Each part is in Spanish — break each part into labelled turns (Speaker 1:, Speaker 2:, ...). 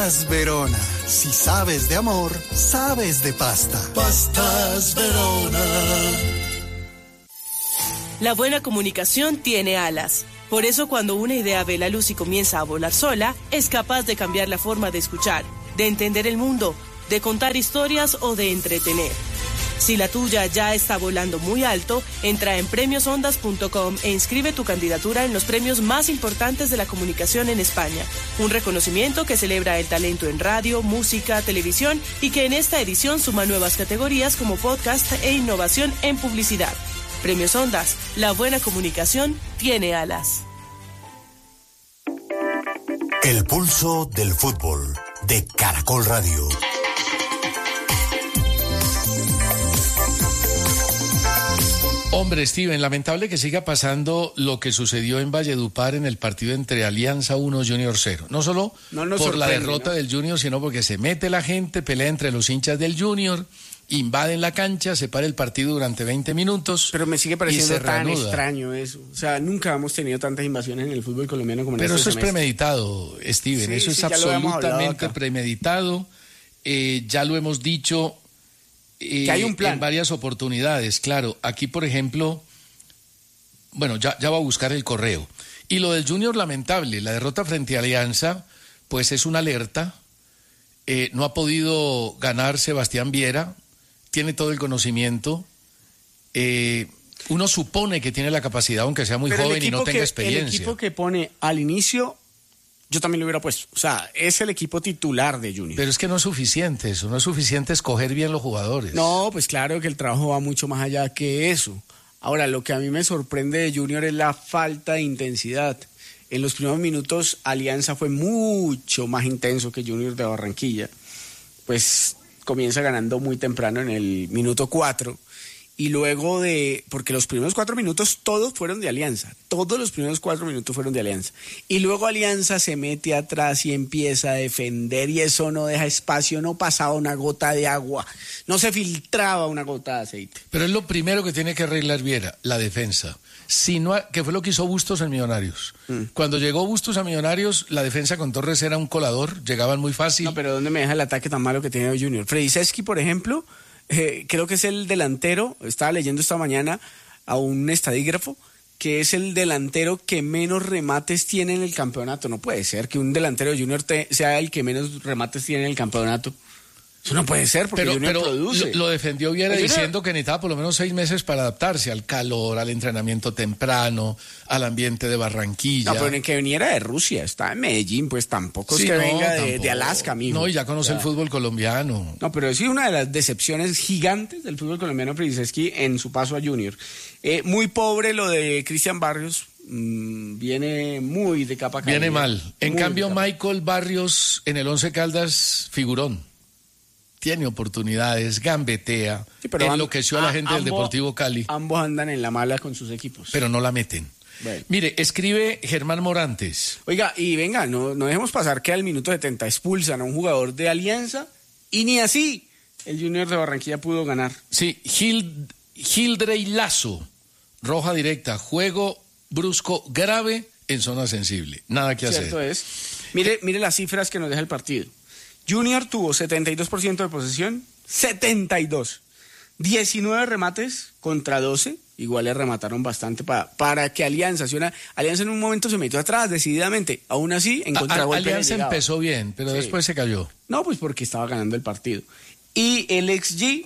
Speaker 1: Verona, si sabes de amor, sabes de pasta. Pastas Verona.
Speaker 2: La buena comunicación tiene alas. Por eso cuando una idea ve la luz y comienza a volar sola, es capaz de cambiar la forma de escuchar, de entender el mundo, de contar historias o de entretener. Si la tuya ya está volando muy alto, entra en premiosondas.com e inscribe tu candidatura en los premios más importantes de la comunicación en España. Un reconocimiento que celebra el talento en radio, música, televisión y que en esta edición suma nuevas categorías como podcast e innovación en publicidad. Premios Ondas, la buena comunicación tiene alas.
Speaker 3: El pulso del fútbol de Caracol Radio.
Speaker 4: Hombre, Steven, lamentable que siga pasando lo que sucedió en Valledupar en el partido entre Alianza 1 Junior 0. No solo por la derrota del Junior, sino porque se mete la gente, pelea entre los hinchas del Junior, invaden la cancha, se para el partido durante 20 minutos.
Speaker 5: Pero me sigue pareciendo tan extraño eso. O sea, nunca hemos tenido tantas invasiones en el fútbol colombiano como en este semestre.
Speaker 4: Pero eso es premeditado, Steven, sí, eso es absolutamente premeditado. Ya lo hemos dicho.
Speaker 5: Que hay un plan.
Speaker 4: En varias oportunidades, claro. Aquí, por ejemplo, bueno, ya va a buscar el correo. Y lo del Junior, lamentable. La derrota frente a Alianza, pues es una alerta. No ha podido ganar Sebastián Viera. Tiene todo el conocimiento. Uno supone que tiene la capacidad, aunque sea muy joven y no tenga experiencia.
Speaker 5: El equipo que pone al inicio, yo también lo hubiera puesto. O sea, es el equipo titular de Junior.
Speaker 4: Pero es que no es suficiente eso, no es suficiente escoger bien los jugadores.
Speaker 5: No, pues claro que el trabajo va mucho más allá que eso. Ahora, lo que a mí me sorprende de Junior es la falta de intensidad. En los primeros minutos, Alianza fue mucho más intenso que Junior de Barranquilla. Pues comienza ganando muy temprano en el minuto 4. Y luego porque los primeros 4 minutos todos fueron de Alianza, todos los primeros 4 minutos fueron de Alianza. Y luego Alianza se mete atrás y empieza a defender y eso no deja espacio, no pasaba una gota de agua, no se filtraba una gota de aceite.
Speaker 4: Pero es lo primero que tiene que arreglar Viera, la defensa. Que fue lo que hizo Bustos en Millonarios. Cuando llegó Bustos a Millonarios, la defensa con Torres era un colador, llegaban muy fácil.
Speaker 5: No, pero ¿dónde me deja el ataque tan malo que tiene Junior? Fredisevski, por ejemplo, creo que es el delantero, estaba leyendo esta mañana a un estadígrafo, que es el delantero que menos remates tiene en el campeonato. No puede ser que un delantero de Junior sea el que menos remates tiene en el campeonato. Eso no puede ser porque Junior produce.
Speaker 4: Lo defendió Viera diciendo que necesitaba por lo menos 6 meses para adaptarse al calor, al entrenamiento temprano, al ambiente de Barranquilla.
Speaker 5: No, pero en que viniera de Rusia, está en Medellín, pues tampoco es que venga de Alaska, mijo.
Speaker 4: No, y ya conoce el fútbol colombiano.
Speaker 5: No, pero sí una de las decepciones gigantes del fútbol colombiano, Fredisevski, en su paso a Junior. Muy pobre lo de Cristian Barrios. Viene muy de capa caída.
Speaker 4: Viene mal. En cambio, Michael Barrios en el Once Caldas, figurón. Tiene oportunidades, gambetea, sí, enloqueció a la gente del Deportivo Cali.
Speaker 5: Ambos andan en la mala con sus equipos.
Speaker 4: Pero no la meten. Bueno. Mire, escribe Germán Morantes.
Speaker 5: Oiga, y venga, no dejemos pasar que al minuto 70 expulsan a un jugador de Alianza y ni así el Junior de Barranquilla pudo ganar.
Speaker 4: Sí, Gildrey Lazo, roja directa, juego brusco grave en zona sensible. Nada que hacer.
Speaker 5: Cierto es. Mire las cifras que nos deja el partido. Junior tuvo 72% de posesión, 72. 19 remates contra 12, igual le remataron bastante para que Alianza en un momento se metió atrás decididamente, aún así en contragolpe.
Speaker 4: Alianza empezó bien, pero después se cayó.
Speaker 5: No, pues porque estaba ganando el partido. Y el XG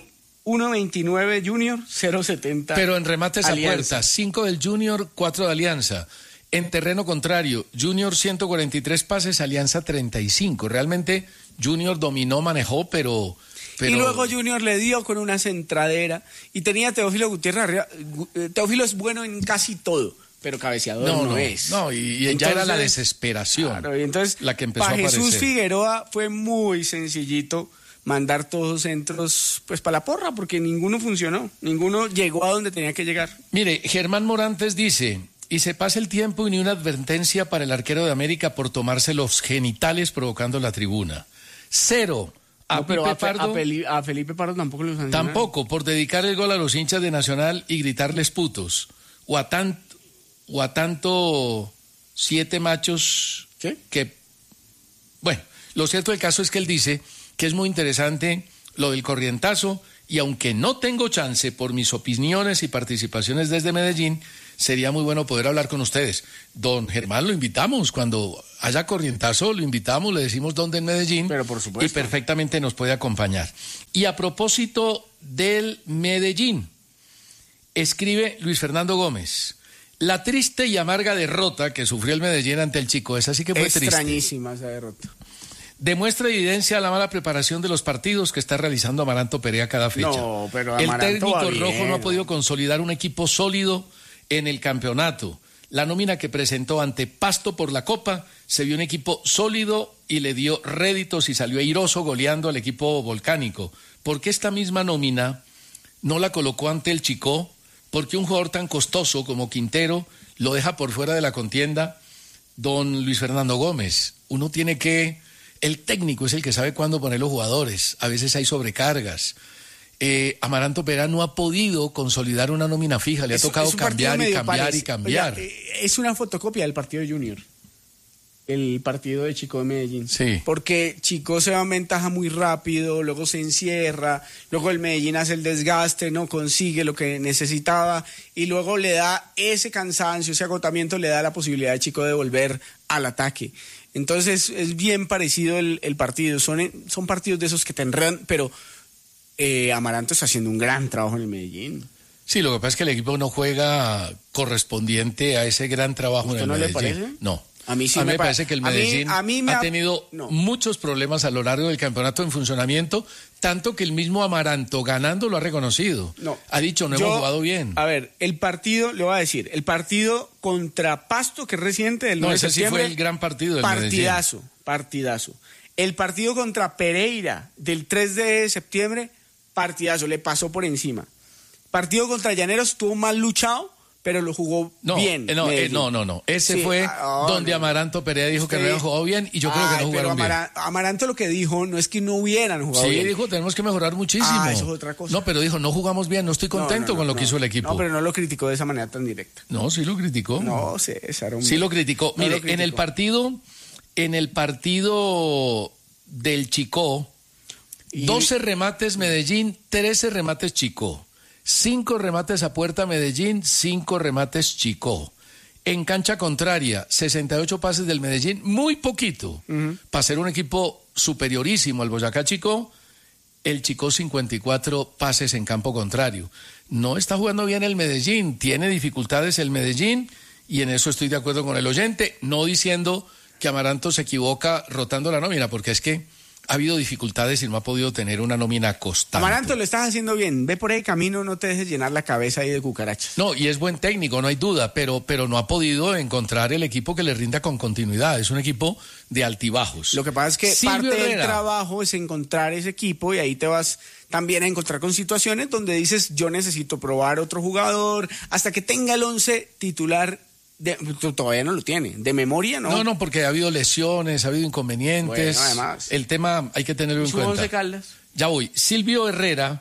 Speaker 5: 1.29 Junior, 0.70.
Speaker 4: Pero en remates a puerta, 5 del Junior, 4 de Alianza. En terreno contrario, Junior 143 pases, Alianza 35. Realmente Junior dominó, manejó, pero...
Speaker 5: Y luego Junior le dio con una centradera y tenía a Teófilo Gutiérrez arriba. Teófilo es bueno en casi todo, pero cabeceador no es.
Speaker 4: No, y entonces, ya era la desesperación,
Speaker 5: claro, y entonces,
Speaker 4: la que empezó a aparecer.
Speaker 5: Jesús Figueroa fue muy sencillito mandar todos los centros pues para la porra, porque ninguno funcionó, ninguno llegó a donde tenía que llegar.
Speaker 4: Mire, Germán Morantes dice... Y se pasa el tiempo y ni una advertencia para el arquero de América por tomarse los genitales provocando la tribuna. 0.
Speaker 5: A Felipe Pardo tampoco lo sancionaron.
Speaker 4: Tampoco, por dedicar el gol a los hinchas de Nacional y gritarles putos. O a tanto 7 machos.
Speaker 5: ¿Qué?
Speaker 4: Que... Bueno, Lo cierto del caso es que él dice que es muy interesante lo del corrientazo, y aunque no tengo chance por mis opiniones y participaciones desde Medellín, sería muy bueno poder hablar con ustedes. Don Germán, lo invitamos, cuando haya corrientazo, lo invitamos, le decimos dónde en Medellín.
Speaker 5: Pero por supuesto.
Speaker 4: Y perfectamente nos puede acompañar. Y a propósito del Medellín, escribe Luis Fernando Gómez: la triste y amarga derrota que sufrió el Medellín ante el Chico, esa sí que fue triste.
Speaker 5: Extrañísima esa derrota.
Speaker 4: Demuestra evidencia la mala preparación de los partidos que está realizando Amaranto Perea cada fecha.
Speaker 5: No, pero
Speaker 4: el
Speaker 5: Amaranto
Speaker 4: técnico
Speaker 5: va bien,
Speaker 4: rojo no ha podido consolidar un equipo sólido en el campeonato. La nómina que presentó ante Pasto por la Copa se vio un equipo sólido y le dio réditos y salió airoso goleando al equipo volcánico. ¿Por qué esta misma nómina no la colocó ante el Chico? ¿Por qué un jugador tan costoso como Quintero lo deja por fuera de la contienda? Don Luis Fernando Gómez, uno tiene que... El técnico es el que sabe cuándo poner los jugadores. A veces hay sobrecargas. Amaranto Perea no ha podido consolidar una nómina fija. Le ha tocado cambiar y cambiar y cambiar.
Speaker 5: Oiga, es una fotocopia del partido de Junior. El partido de Chico de Medellín.
Speaker 4: Sí.
Speaker 5: Porque Chico se va en ventaja muy rápido, luego se encierra, luego el Medellín hace el desgaste, no consigue lo que necesitaba y luego le da ese cansancio, ese agotamiento, le da la posibilidad a Chico de volver al ataque. Entonces es bien parecido el partido, son partidos de esos que te enredan, pero Amaranto está haciendo un gran trabajo en el Medellín.
Speaker 4: Sí, lo que pasa es que el equipo no juega correspondiente a ese gran trabajo en el Medellín.
Speaker 5: ¿No le parece?
Speaker 4: No.
Speaker 5: A mí sí
Speaker 4: me parece que el Medellín ha tenido muchos problemas a lo largo del campeonato en funcionamiento, tanto que el mismo Amaranto ganando lo ha reconocido.
Speaker 5: No.
Speaker 4: Ha dicho, hemos jugado bien.
Speaker 5: A ver, el partido, le voy a decir, el partido contra Pasto, que es reciente, del 9 de septiembre.
Speaker 4: No, ese sí fue el gran partido del
Speaker 5: partidazo,
Speaker 4: Medellín.
Speaker 5: Partidazo. El partido contra Pereira, del 3 de septiembre, partidazo, le pasó por encima. Partido contra Llaneros, estuvo mal luchado, pero lo jugó bien.
Speaker 4: No. Ese sí, fue donde Amaranto Perea dijo que no habían jugado bien y yo creo que no jugaron bien.
Speaker 5: Amaranto lo que dijo no es que no hubieran jugado bien.
Speaker 4: Sí, dijo, tenemos que mejorar muchísimo.
Speaker 5: Eso es otra cosa.
Speaker 4: No, pero dijo, no jugamos bien, no estoy contento con lo que hizo el equipo.
Speaker 5: No, pero no lo criticó de esa manera tan directa.
Speaker 4: No, sí lo criticó.
Speaker 5: No, César.
Speaker 4: Sí lo criticó. No, mire, en el partido del Chicó, 12 remates Medellín, 13 remates Chicó. 5 remates a puerta Medellín, 5 remates Chicó. En cancha contraria, 68 pases del Medellín, muy poquito. Para ser un equipo superiorísimo al Boyacá Chicó, el Chicó 54 pases en campo contrario. No está jugando bien el Medellín, tiene dificultades el Medellín, y en eso estoy de acuerdo con el oyente, no diciendo que Amaranto se equivoca rotando la nómina, porque es que ha habido dificultades y no ha podido tener una nómina constante.
Speaker 5: Amaranto, lo estás haciendo bien. Ve por ahí camino, no te dejes llenar la cabeza ahí de cucarachas.
Speaker 4: No, y es buen técnico, no hay duda, pero no ha podido encontrar el equipo que le rinda con continuidad. Es un equipo de altibajos.
Speaker 5: Lo que pasa es que parte del trabajo es encontrar ese equipo y ahí te vas también a encontrar con situaciones donde dices, yo necesito probar otro jugador hasta que tenga el 11 titular. Todavía no lo tiene, de memoria no.
Speaker 4: No, porque ha habido lesiones, ha habido inconvenientes.
Speaker 5: Bueno, además.
Speaker 4: El tema hay que tenerlo en cuenta.
Speaker 5: 11 Caldas.
Speaker 4: Ya voy. Silvio Herrera,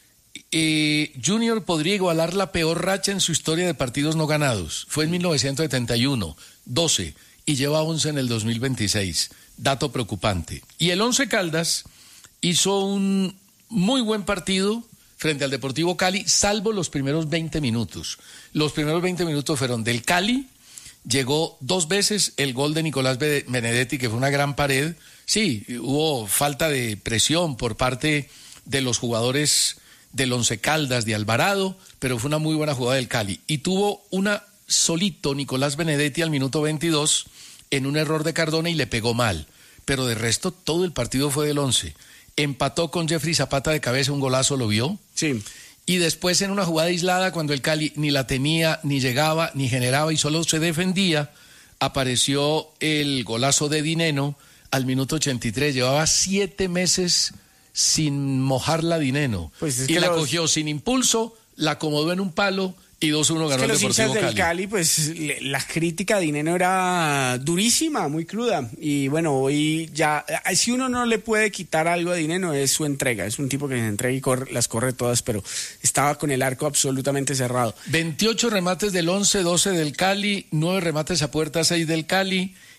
Speaker 4: Junior podría igualar la peor racha en su historia de partidos no ganados. Fue en 1971, 12, y lleva 11 en el 2026. Dato preocupante. Y el 11 Caldas hizo un muy buen partido frente al Deportivo Cali, salvo los primeros 20 minutos. Los primeros 20 minutos fueron del Cali, llegó 2 veces el gol de Nicolás Benedetti, que fue una gran pared. Sí, hubo falta de presión por parte de los jugadores del Once Caldas, de Alvarado, pero fue una muy buena jugada del Cali. Y tuvo una solito Nicolás Benedetti al minuto 22 en un error de Cardona y le pegó mal. Pero de resto todo el partido fue del Once. Empató con Jeffrey Zapata de cabeza, un golazo, ¿lo vio?
Speaker 5: Sí.
Speaker 4: Y después en una jugada aislada, cuando el Cali ni la tenía, ni llegaba, ni generaba y solo se defendía, apareció el golazo de Dineno al minuto 83. Llevaba 7 meses sin mojarla Dineno.
Speaker 5: Pues es
Speaker 4: y
Speaker 5: que
Speaker 4: la cogió sin impulso, la acomodó en un palo y 2-1 ganó el Deportivo Cali.
Speaker 5: Los hinchas del Cali, pues la crítica a Dineno era durísima, muy cruda. Y bueno, hoy ya, si uno no le puede quitar algo a Dineno, es su entrega. Es un tipo que se entrega y las corre todas, pero estaba con el arco absolutamente cerrado.
Speaker 4: 28 remates del 11, 12 del Cali, 9 remates a puerta, 6 del Cali.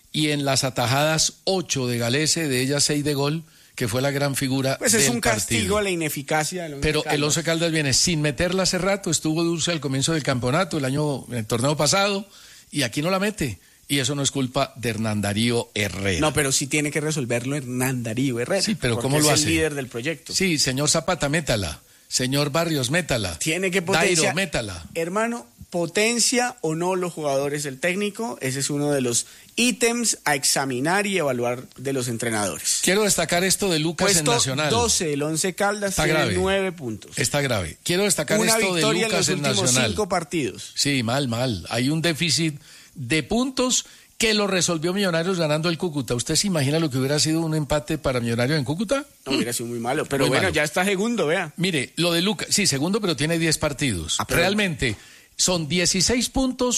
Speaker 4: y en las atajadas 8 de Galese, de ellas 6 de gol, que fue la gran figura
Speaker 5: pues
Speaker 4: del
Speaker 5: es un castigo
Speaker 4: partido.
Speaker 5: a la ineficacia del Once
Speaker 4: Pero
Speaker 5: Caldas.
Speaker 4: el Once Caldas viene sin meterla hace rato, estuvo dulce al comienzo del campeonato, el torneo pasado, y aquí no la mete. Y eso no es culpa de Hernán Darío Herrera.
Speaker 5: No, pero sí tiene que resolverlo Hernán Darío Herrera.
Speaker 4: Sí, pero
Speaker 5: porque
Speaker 4: ¿cómo lo
Speaker 5: es
Speaker 4: hace?
Speaker 5: el líder del proyecto.
Speaker 4: Sí, señor Zapata, métala. Señor Barrios, métala.
Speaker 5: Tiene que potenciar.
Speaker 4: Dairo, métala.
Speaker 5: Hermano, potencia o no los jugadores del técnico, ese es uno de los ítems a examinar y evaluar de los entrenadores.
Speaker 4: Quiero destacar esto de Lucas
Speaker 5: Puesto
Speaker 4: en Nacional.
Speaker 5: 12, el Once Caldas
Speaker 4: Está
Speaker 5: tiene
Speaker 4: grave.
Speaker 5: 9 puntos.
Speaker 4: Está grave. Quiero destacar
Speaker 5: Una
Speaker 4: esto de
Speaker 5: victoria en
Speaker 4: Lucas
Speaker 5: los
Speaker 4: en
Speaker 5: últimos
Speaker 4: Nacional.
Speaker 5: 5 partidos.
Speaker 4: Sí, mal. Hay un déficit de puntos que lo resolvió Millonarios ganando el Cúcuta. ¿Usted se imagina lo que hubiera sido un empate para Millonarios en Cúcuta?
Speaker 5: No hubiera sido muy malo, pero
Speaker 4: Muy
Speaker 5: bueno,
Speaker 4: malo.
Speaker 5: ya está segundo, vea.
Speaker 4: Mire, lo de Lucas, sí, segundo, pero tiene 10 partidos.
Speaker 5: Ah, pero-
Speaker 4: Realmente son 16 puntos